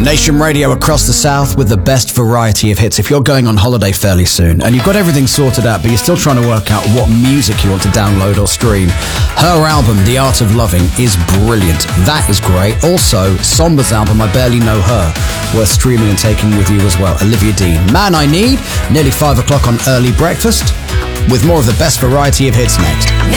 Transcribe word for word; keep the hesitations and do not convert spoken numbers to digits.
Nation Radio across the south with the best variety of hits. If you're going on holiday fairly soon and you've got everything sorted out but you're still trying to work out what music you want to download or stream, her album The Art of Loving is brilliant. That is great. Also, Somber's album I Barely Know Her, worth streaming and taking with you as well. Olivia Dean. Man I Need, nearly five o'clock on Early Breakfast, with more of the best variety of hits next.